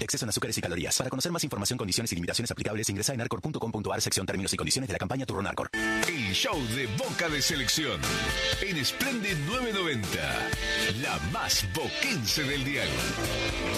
exceso en azúcares y calorías. Para conocer más información, condiciones y limitaciones aplicables, ingresa en arcor.com.ar, sección términos y condiciones de la campaña Turrón Arcor. El show de Boca de Selección en Splendid 990, la más boquense del dial.